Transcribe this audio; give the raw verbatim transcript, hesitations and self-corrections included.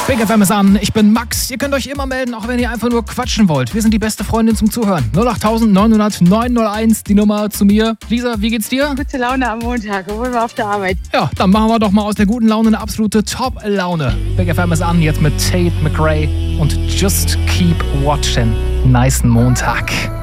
Big F M ist an, ich bin Max. Ihr könnt euch immer melden, auch wenn ihr einfach nur quatschen wollt. Wir sind die beste Freundin zum Zuhören. null acht neun null null neun null eins, die Nummer zu mir. Lisa, wie geht's dir? Gute Laune am Montag, obwohl wir auf der Arbeit. Ja, dann machen wir doch mal aus der guten Laune eine absolute Top-Laune. Big F M ist an, jetzt mit Tate McRae und Just Keep Watching. Nicen Montag.